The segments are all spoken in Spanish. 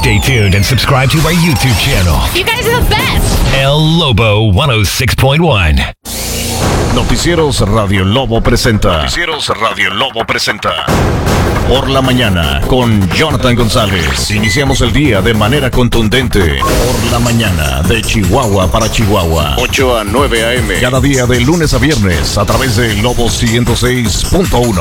Stay tuned and subscribe to our YouTube channel. You guys are the best. El Lobo 106.1. Noticieros Radio Lobo presenta. Noticieros Radio Lobo presenta. Por la mañana con Jonathan González. Iniciamos el día de manera contundente. Por la mañana de Chihuahua para Chihuahua. 8 a 9 a.m. Cada día de lunes a viernes a través de Lobo 106.1.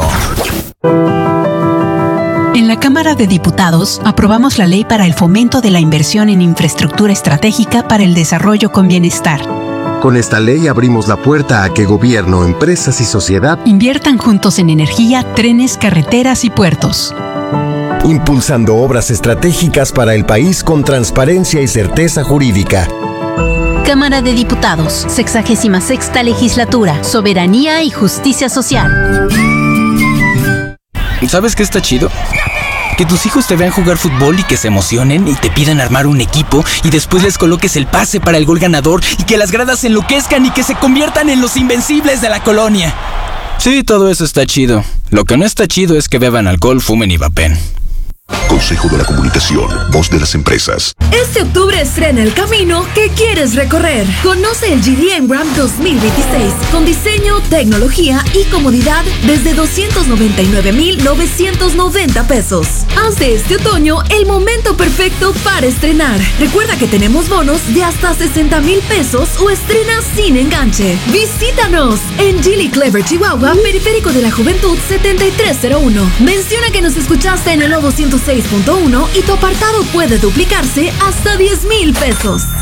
En la Cámara de Diputados aprobamos la ley para el fomento de la inversión en infraestructura estratégica para el desarrollo con bienestar. Con esta ley abrimos la puerta a que gobierno, empresas y sociedad inviertan juntos en energía, trenes, carreteras y puertos. Impulsando obras estratégicas para el país con transparencia y certeza jurídica. Cámara de Diputados, 66ª Legislatura, Soberanía y Justicia Social. ¿Sabes qué está chido? Que tus hijos te vean jugar fútbol y que se emocionen y te pidan armar un equipo y después les coloques el pase para el gol ganador y que las gradas se enloquezcan y que se conviertan en los invencibles de la colonia. Sí, todo eso está chido. Lo que no está chido es que beban alcohol, fumen y vapen. Consejo de la Comunicación, voz de las empresas. Este octubre estrena el camino que quieres recorrer. Conoce el GDM Ram 2026 con diseño, tecnología y comodidad desde 299,990 pesos. Haz de este otoño el momento perfecto para estrenar. Recuerda que tenemos bonos de hasta 60,000 pesos o estrena sin enganche. Visítanos en Gilly Clever, Chihuahua, Periférico de la Juventud 7301. Menciona que nos escuchaste en el Lobo 106.1 y tu apartado puede duplicarse hasta 10,000 pesos.